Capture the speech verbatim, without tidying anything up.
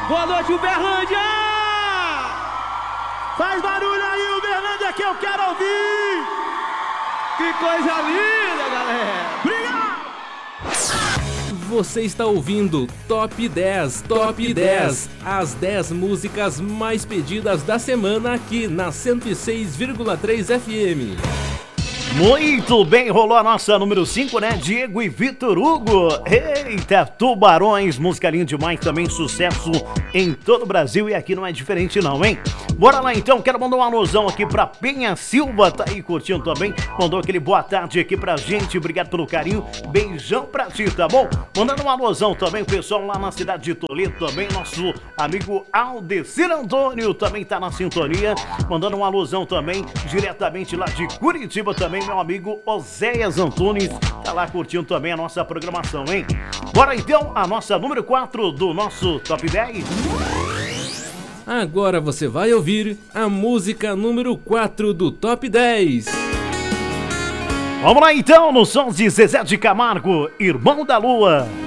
Boa noite, Uberlândia! Faz barulho aí, Uberlândia, que eu quero ouvir! Que coisa linda, galera! Obrigado! Você está ouvindo Top dez, Top dez, as dez músicas mais pedidas da semana aqui na cento e seis vírgula três F M. Muito bem, rolou a nossa número cinco, né? Diego e Vitor Hugo. Eita, Tubarões, música linda demais, também sucesso em todo o Brasil e aqui não é diferente não, hein? Bora lá então, quero mandar uma alusão aqui pra Penha Silva, tá aí curtindo também, mandou aquele boa tarde aqui pra gente, obrigado pelo carinho, beijão pra ti, tá bom? Mandando uma alusão também, o pessoal lá na cidade de Toledo também, nosso amigo Aldecir Antônio também tá na sintonia, mandando uma alusão também, diretamente lá de Curitiba também, meu amigo Oséias Antunes, tá lá curtindo também a nossa programação, hein? Bora então, a nossa número quatro do nosso Top dez. Agora você vai ouvir a música número quatro do Top dez. Vamos lá então, no som de Zezé de Camargo, Irmão da Lua.